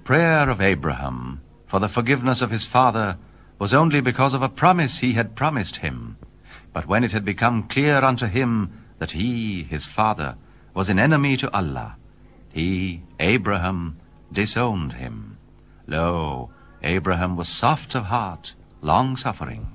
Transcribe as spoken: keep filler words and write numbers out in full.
prayer of Abraham for the forgiveness of his father was only because of a promise he had promised him. But when it had become clear unto him that he, his father, was an enemy to Allah, he, Abraham, disowned him. Lo, Abraham was soft of heart, long-suffering.